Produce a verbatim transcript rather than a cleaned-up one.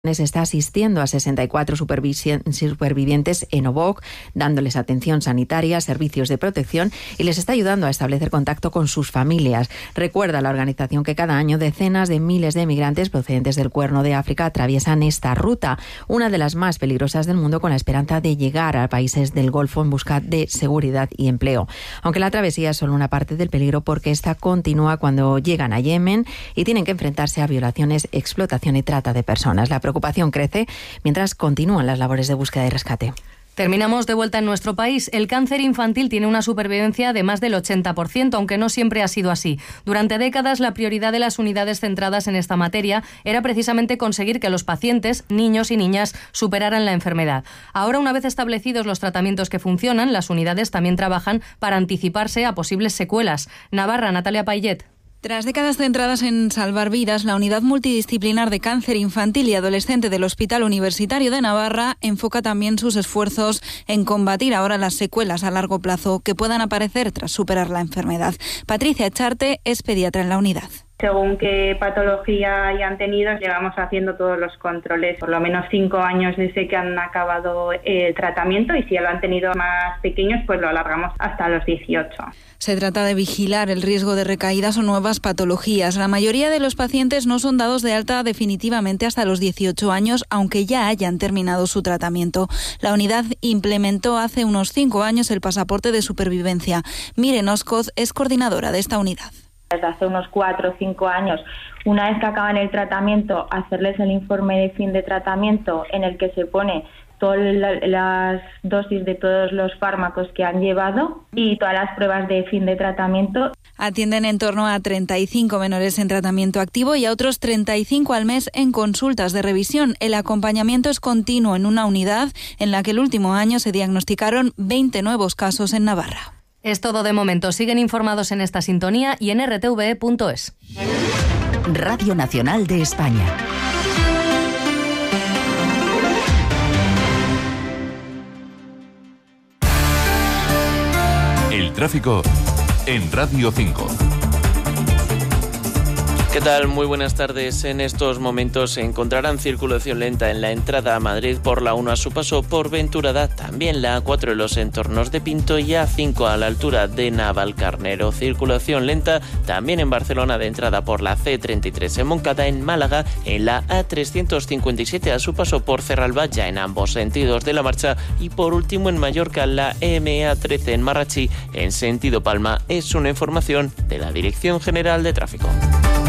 está asistiendo a sesenta y cuatro supervivientes en Obok, dándoles atención sanitaria, servicios de protección y les está ayudando a establecer contacto con sus familias. Recuerda la organización que cada año decenas de miles de migrantes procedentes del Cuerno de África atraviesan esta ruta, una de las más peligrosas del mundo, con la esperanza de llegar a países del Golfo en busca de seguridad y empleo. Aunque la travesía es solo una parte del peligro, porque esta continúa cuando llegan a Yemen y tienen que enfrentarse a violaciones, explotación y trata de personas. La preocupación crece mientras continúan las labores de búsqueda y rescate. Terminamos de vuelta en nuestro país. El cáncer infantil tiene una supervivencia de más del ochenta por ciento, aunque no siempre ha sido así. Durante décadas, la prioridad de las unidades centradas en esta materia era precisamente conseguir que los pacientes, niños y niñas, superaran la enfermedad. Ahora, una vez establecidos los tratamientos que funcionan, las unidades también trabajan para anticiparse a posibles secuelas. Navarra, Natalia Payet. Tras décadas centradas en salvar vidas, la Unidad Multidisciplinar de Cáncer Infantil y Adolescente del Hospital Universitario de Navarra enfoca también sus esfuerzos en combatir ahora las secuelas a largo plazo que puedan aparecer tras superar la enfermedad. Patricia Echarte es pediatra en la unidad. Según qué patología hayan tenido, llevamos haciendo todos los controles, por lo menos cinco años desde que han acabado el tratamiento, y si ya lo han tenido más pequeños, pues lo alargamos hasta los dieciocho. Se trata de vigilar el riesgo de recaídas o nuevas patologías. La mayoría de los pacientes no son dados de alta definitivamente hasta los dieciocho años, aunque ya hayan terminado su tratamiento. La unidad implementó hace unos cinco años el pasaporte de supervivencia. Miren Oscoz es coordinadora de esta unidad. Desde hace unos cuatro o cinco años, una vez que acaban el tratamiento, hacerles el informe de fin de tratamiento en el que se pone todas las dosis de todos los fármacos que han llevado y todas las pruebas de fin de tratamiento. Atienden en torno a treinta y cinco menores en tratamiento activo y a otros treinta y cinco al mes en consultas de revisión. El acompañamiento es continuo en una unidad en la que el último año se diagnosticaron veinte nuevos casos en Navarra. Es todo de momento. Siguen informados en esta sintonía y en r t v e punto es. Radio Nacional de España. El tráfico en Radio cinco. ¿Qué tal? Muy buenas tardes. En estos momentos se encontrarán circulación lenta en la entrada a Madrid por la uno a su paso por Venturada, también la A cuatro en los entornos de Pinto y A cinco a la altura de Navalcarnero. Circulación lenta también en Barcelona de entrada por la C treinta y tres en Montcada, en Málaga, en la A trescientos cincuenta y siete a su paso por Cerralba, en ambos sentidos de la marcha, y por último en Mallorca, la M A trece en Marrachí en sentido Palma. Es una información de la Dirección General de Tráfico.